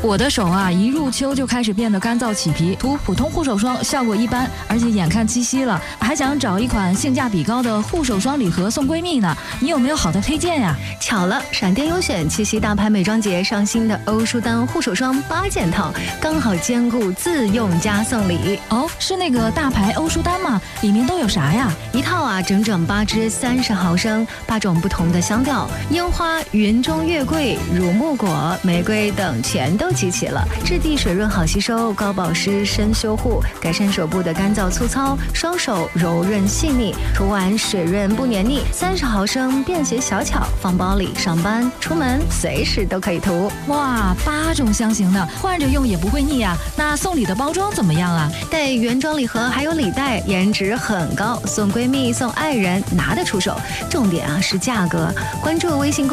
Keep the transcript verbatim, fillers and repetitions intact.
我的手啊，一入秋就开始变得干燥起皮，涂普通护手霜效果一般，而且眼看七夕了，还想找一款性价比高的护手霜礼盒送闺蜜呢。你有没有好的推荐呀？ 巧了，闪电优选七夕大牌美妆节上新的欧舒丹护手霜八件套，刚好兼顾自用加送礼。 哦，是那个大牌欧舒丹吗？里面都有啥呀？ 一套啊，整整八支，三十毫升，八种不同的香调，樱花、云中月桂、乳木果、玫瑰等全都集齐了。质地水润好吸收，高保湿深修护，改善手部的干燥粗糙，双手柔润细腻，涂完水润不黏腻。三十毫升，便携小巧，放包里，上班、出门随时都可以涂。 哇，八种香型的，换着用也不会腻啊。那送礼的包装怎么样啊？ 带原装礼盒还有礼袋，颜值很高，送闺蜜送爱人拿得出手。重点啊是价格，关注微信公